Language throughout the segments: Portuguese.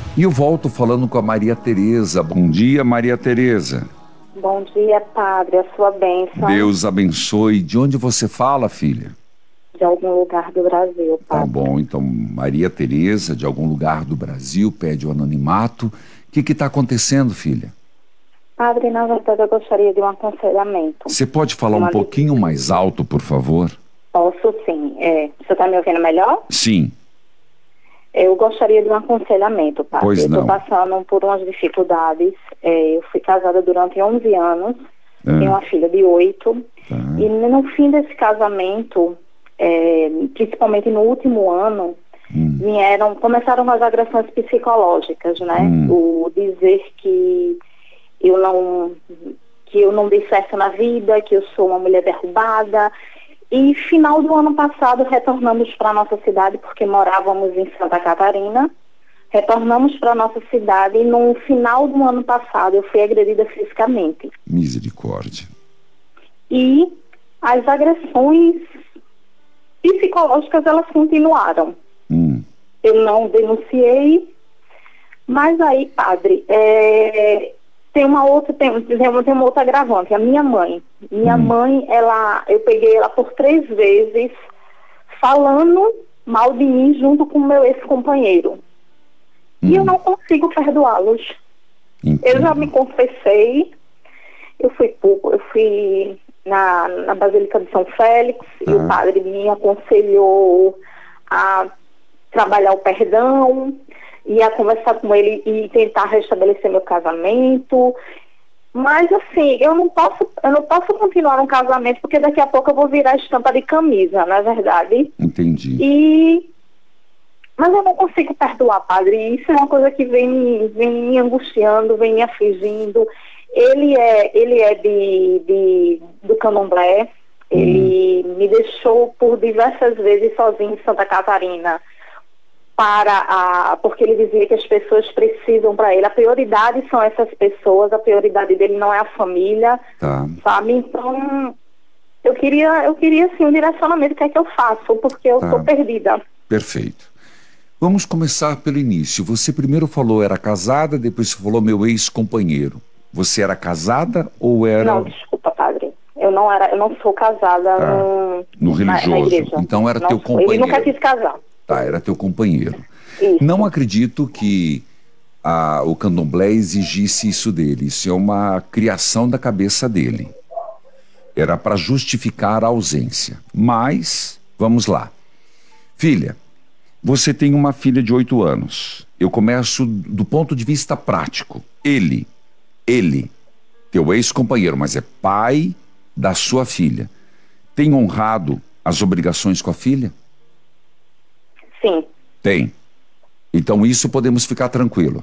E eu volto falando com a Maria Tereza. Bom dia, Maria Tereza. Bom dia, padre, a sua bênção. Deus abençoe. De onde você fala, filha? De algum lugar do Brasil, Tá padre. bom, então Maria Tereza, de algum lugar do Brasil, pede o anonimato. O que está acontecendo, filha? Padre, na verdade eu gostaria de um aconselhamento. Você pode falar um pouquinho mais alto, por favor? Posso sim. Você está me ouvindo melhor? Sim. Eu gostaria de um aconselhamento, padre. Pois não. Eu estou passando por umas dificuldades. Eu fui casada durante 11 anos, tenho uma filha de 8. Tá. E no fim desse casamento, principalmente no último ano, começaram as agressões psicológicas, né? O dizer que eu não dei certo na vida, que eu sou uma mulher derrubada. E final do ano passado retornamos para a nossa cidade, porque morávamos em Santa Catarina. Retornamos para a nossa cidade e no final do ano passado eu fui agredida fisicamente. Misericórdia. E as agressões psicológicas, elas continuaram. Eu não denunciei, mas aí, padre, tem uma outra agravante, a minha mãe. Minha mãe, eu peguei ela por 3 vezes falando mal de mim junto com o meu ex-companheiro. E eu não consigo perdoá-los. Eu já me confessei, eu fui na Basílica de São Félix e o padre me aconselhou a trabalhar o perdão, e a conversar com ele e tentar restabelecer meu casamento. Mas assim, eu não posso continuar um casamento, porque daqui a pouco eu vou virar estampa de camisa, não é verdade? Entendi. Mas eu não consigo perdoar, padre. Isso é uma coisa que vem me angustiando, vem me afligindo. Ele é do Candomblé. Ele me deixou por diversas vezes sozinho em Santa Catarina, porque ele dizia que as pessoas precisam para ele. A prioridade são essas pessoas, a prioridade dele não é a família, sabe? Então, eu queria assim, um direcionamento, o que é que eu faço, porque eu estou perdida. Perfeito. Vamos começar pelo início. Você primeiro falou era casada, depois você falou meu ex-companheiro. Você era casada ou era... Não, desculpa, padre. Eu não sou casada no religioso. na igreja. Então era teu companheiro. Ele nunca quis casar. Era teu companheiro. Isso. Não acredito que o candomblé exigisse isso dele. Isso é uma criação da cabeça dele. Era para justificar a ausência. Mas, vamos lá. Filha, você tem uma filha de 8 anos. Eu começo do ponto de vista prático. Ele, teu ex-companheiro, mas é pai da sua filha, tem honrado as obrigações com a filha? Sim. Tem. Então isso podemos ficar tranquilo.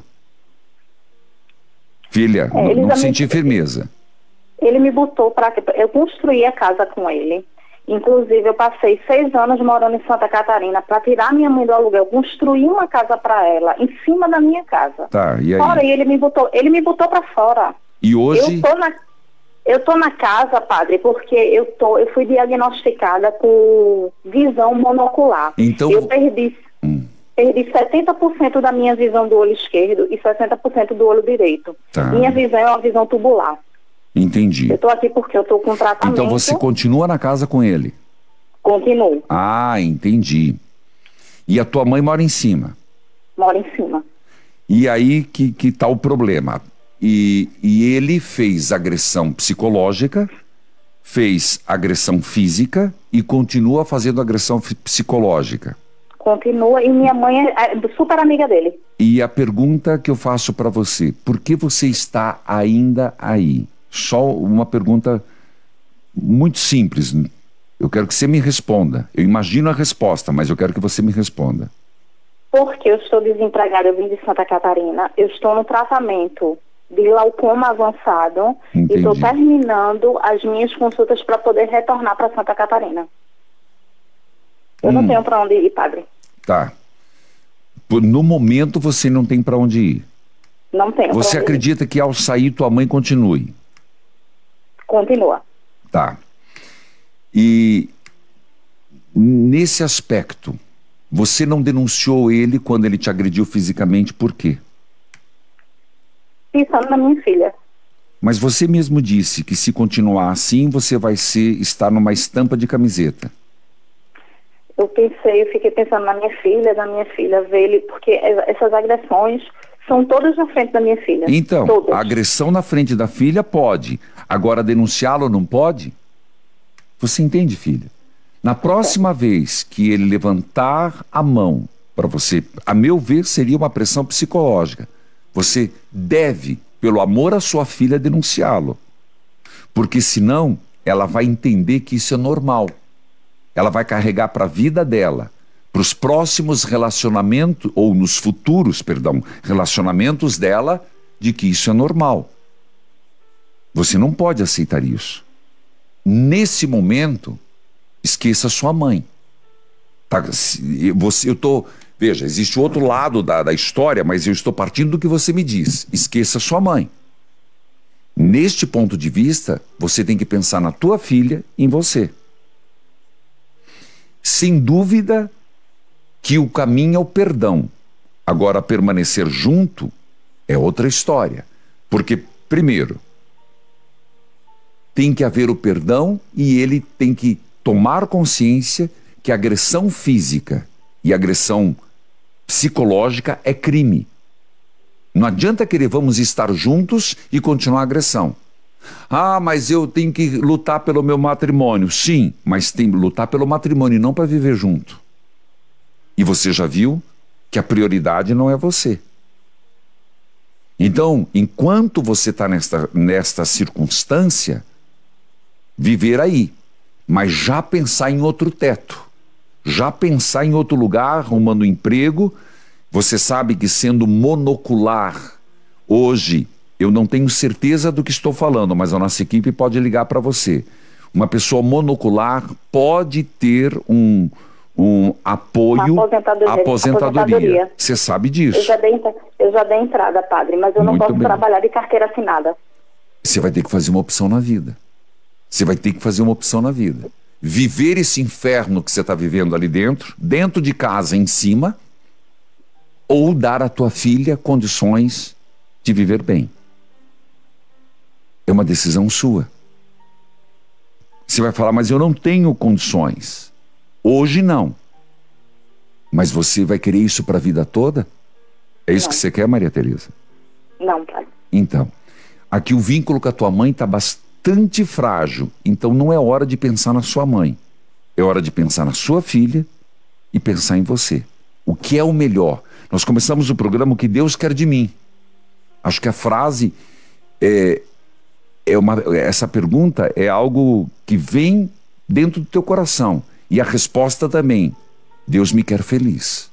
Filha, não senti firmeza. Ele me botou para... Eu construí a casa com ele. Inclusive, eu passei 6 anos morando em Santa Catarina para tirar minha mãe do aluguel. Construí uma casa para ela, em cima da minha casa. Tá, e aí? Fora, e ele me botou para fora. E hoje... Eu tô na casa, padre, porque eu fui diagnosticada com visão monocular. Então... Eu perdi 70% da minha visão do olho esquerdo e 60% do olho direito. Tá. Minha visão é uma visão tubular. Entendi. Eu tô aqui porque eu tô com tratamento. Então você continua na casa com ele? Continuo. Ah, entendi. E a tua mãe mora em cima? Mora em cima. E aí que tá o problema. E ele fez agressão psicológica, fez agressão física e continua fazendo agressão psicológica. Continua, e minha mãe é super amiga dele. E a pergunta que eu faço para você, por que você está ainda aí? Só uma pergunta muito simples. Eu quero que você me responda. Eu imagino a resposta, mas eu quero que você me responda. Porque eu estou desempregada, eu vim de Santa Catarina, eu estou no tratamento de glaucoma avançado. Entendi. E estou terminando as minhas consultas para poder retornar para Santa Catarina. Eu não tenho para onde ir, padre. Tá. No momento você não tem para onde ir. Não tenho. Você acredita que ao sair tua mãe continue? Continua. Tá. E nesse aspecto, você não denunciou ele quando ele te agrediu fisicamente, por quê? Pensando na minha filha. Mas você mesmo disse que se continuar assim, você vai estar numa estampa de camiseta. Eu fiquei pensando na minha filha, ver ele, porque essas agressões são todas na frente da minha filha. Então, todas. A agressão na frente da filha pode. Agora, denunciá-lo não pode? Você entende, filha? Na próxima vez que ele levantar a mão para você, a meu ver, seria uma pressão psicológica. Você deve, pelo amor à sua filha, denunciá-lo. Porque senão, ela vai entender que isso é normal. Ela vai carregar para a vida dela, para os próximos relacionamentos, ou nos futuros, relacionamentos dela, de que isso é normal. Você não pode aceitar isso. Nesse momento, esqueça sua mãe. Tá? Veja, existe outro lado da história, mas eu estou partindo do que você me diz. Esqueça sua mãe. Neste ponto de vista, você tem que pensar na tua filha e em você. Sem dúvida que o caminho é o perdão. Agora, permanecer junto é outra história. Porque, primeiro, tem que haver o perdão e ele tem que tomar consciência que a agressão física e a agressão psicológica é crime. Não adianta querer vamos estar juntos e continuar a agressão. Ah, mas eu tenho que lutar pelo meu matrimônio. Sim, mas tem que lutar pelo matrimônio e não para viver junto. E você já viu que a prioridade não é você. Então, enquanto você está nesta circunstância, viver aí, mas já pensar em outro teto, já pensar em outro lugar, arrumando emprego. Você sabe que sendo monocular, hoje, eu não tenho certeza do que estou falando, mas a nossa equipe pode ligar para você. Uma pessoa monocular pode ter um apoio à aposentadoria. Você sabe disso. Eu já dei entrada, padre, mas eu não posso trabalhar de carteira assinada. Você vai ter que fazer uma opção na vida. Viver esse inferno que você está vivendo ali dentro de casa, em cima, ou dar à tua filha condições de viver bem. É uma decisão sua. Você vai falar, mas eu não tenho condições. Hoje não. Mas você vai querer isso para a vida toda? É isso que você quer, Maria Tereza? Não, pai. Então, aqui o vínculo com a tua mãe está bastante frágil. Então não é hora de pensar na sua mãe. É hora de pensar na sua filha e pensar em você. O que é o melhor? Nós começamos o programa O que Deus quer de mim. Acho que a frase essa pergunta é algo que vem dentro do teu coração. E a resposta também. Deus me quer feliz.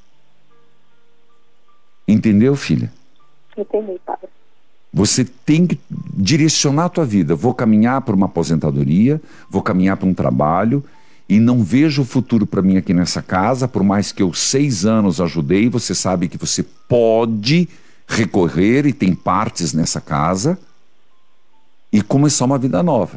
Entendeu, filha? Entendi, pai. Você tem que direcionar a tua vida. Vou caminhar para uma aposentadoria, vou caminhar para um trabalho e não vejo o futuro para mim aqui nessa casa, por mais que eu 6 anos ajudei, você sabe que você pode recorrer e tem partes nessa casa e começar uma vida nova.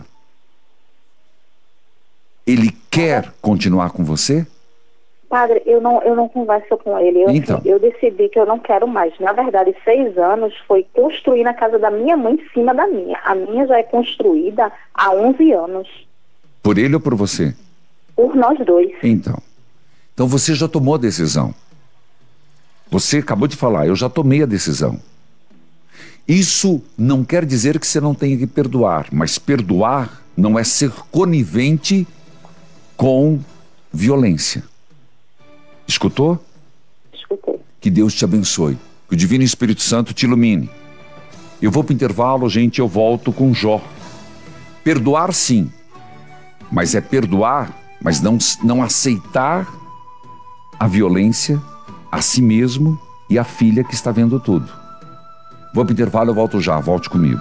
Ele quer continuar com você? Padre, eu não converso com ele. Então. Eu decidi que eu não quero mais. Na verdade, 6 anos foi construir na casa da minha mãe em cima da minha. A minha já é construída há 11 anos. Por ele ou por você? Por nós dois. Então você já tomou a decisão. Você acabou de falar, eu já tomei a decisão. Isso não quer dizer que você não tenha que perdoar, mas perdoar não é ser conivente com violência. Escutou? Escutei. Que Deus te abençoe. Que o Divino Espírito Santo te ilumine. Eu vou para o intervalo, gente, eu volto com Jó. Perdoar sim, mas é perdoar, mas não aceitar a violência a si mesmo e a filha que está vendo tudo. Vou para o intervalo, eu volto já, volte comigo.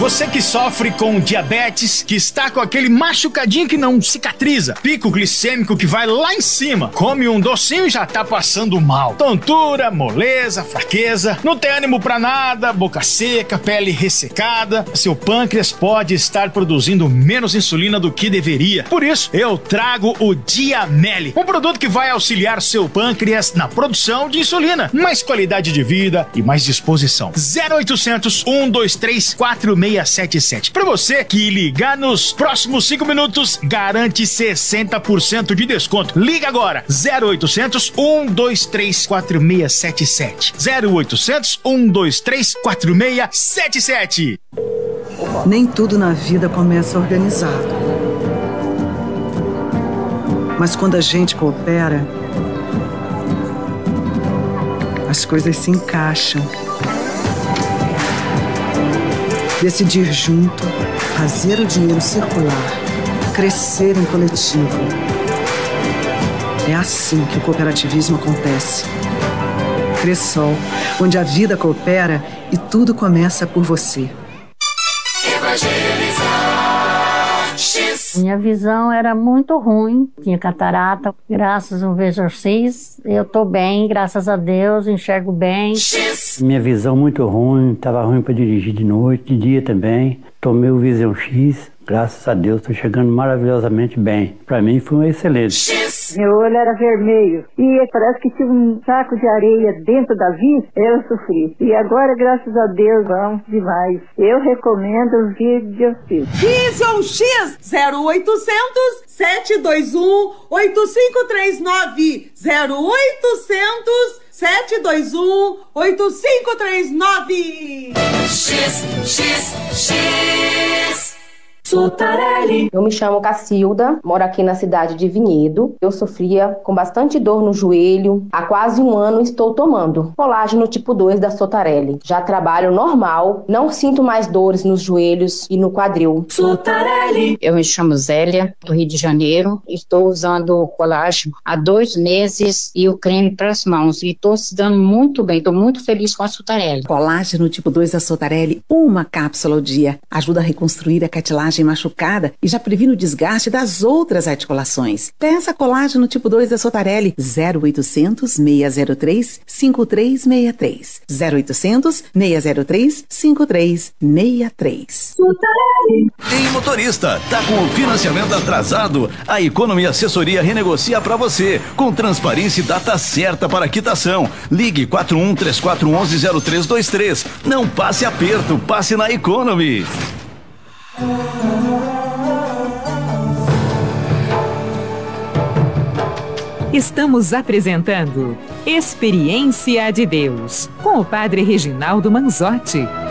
Você que sofre com diabetes, que está com aquele machucadinho que não cicatriza, pico glicêmico que vai lá em cima, come um docinho e já tá passando mal. Tontura, moleza, fraqueza, não tem ânimo pra nada, boca seca, pele ressecada. Seu pâncreas pode estar produzindo menos insulina do que deveria. Por isso, eu trago o Diameli, um produto que vai auxiliar seu pâncreas na produção de insulina, mais qualidade de vida e mais disposição. 0800 123 4677. Para você que ligar nos próximos 5 minutos, garante 60% de desconto. Liga agora. 0800 123 4677. 0800 123 4677. Nem tudo na vida começa organizado. Mas quando a gente coopera, as coisas se encaixam. Decidir junto, fazer o dinheiro circular, crescer em coletivo. É assim que o cooperativismo acontece. Cressol, onde a vida coopera e tudo começa por você. Minha visão era muito ruim, tinha catarata. Graças ao exorcismo, eu tô bem, graças a Deus, enxergo bem. Minha visão muito ruim, estava ruim para dirigir de noite, de dia também. Tomei o Visão X, graças a Deus, estou chegando maravilhosamente bem. Para mim foi um excelente. Meu olho era vermelho e parece que tinha um saco de areia dentro da vista. Eu sofri. E agora, graças a Deus, vamos demais. Eu recomendo o Vision X. Vision X 0800 721 8539 0800 721 8539. X. Sotarelli. Eu me chamo Cacilda, moro aqui na cidade de Vinhedo. Eu sofria com bastante dor no joelho. Há quase 1 ano estou tomando colágeno tipo 2 da Sotarelli. Já trabalho normal, não sinto mais dores nos joelhos e no quadril. Sotarelli. Eu me chamo Zélia, do Rio de Janeiro. Estou usando o colágeno há 2 meses e o creme para as mãos. E estou se dando muito bem, estou muito feliz com a Sotarelli. Colágeno tipo 2 da Sotarelli, uma cápsula ao dia. Ajuda a reconstruir a cartilagem machucada e já previne o desgaste das outras articulações. Peça colágeno tipo 2 da Sotarelli. 0800 603 5363. 0800 603 5363. Sotarelli. Ei, motorista, tá com o financiamento atrasado? A Economy Assessoria renegocia para você, com transparência e data certa para quitação. Ligue 4134110323. Não passe aperto, passe na Economy. Estamos apresentando Experiência de Deus com o Padre Reginaldo Manzotti.